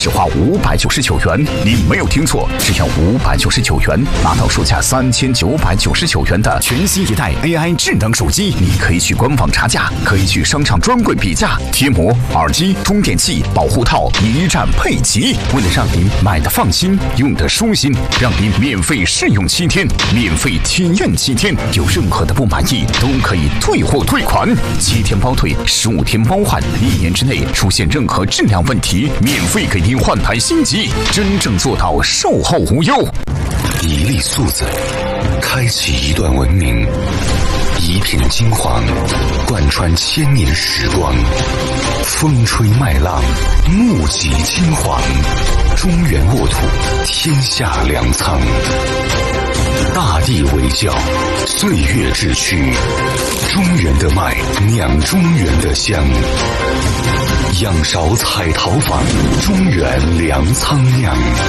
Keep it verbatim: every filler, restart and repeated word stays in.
只花五百九十九元，你没有听错，只要五百九十九元，拿到售价三千九百九十九元的全新一代 A I 智能手机。你可以去官网查价，可以去商场专柜比价，贴膜、耳机、充电器、保护套一站配齐。为了让您买的放心，用的舒心，让您免费试用七天，免费体验七天，有任何的不满意都可以退货退款，七天包退，十五天包换，一年之内出现任何质量问题，免费给您换台新机，真正做到售后无忧。 一粒粟子，开启一段文明；一片金黄，贯穿千年时光。风吹麦浪，目击金黄。中原沃土，天下粮仓。大地为教，岁月志趣。中原的麦，酿中原的香。仰韶采陶坊，中原粮仓酿。